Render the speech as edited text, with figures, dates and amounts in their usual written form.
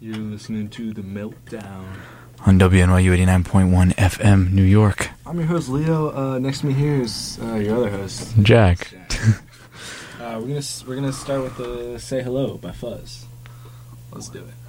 You're listening to The Meltdown on WNYU 89.1 FM, New York. I'm your host, Leo. Next to me here is your other host, Jack. We're gonna start with the "Say Hello" by Fuzz. Let's do it.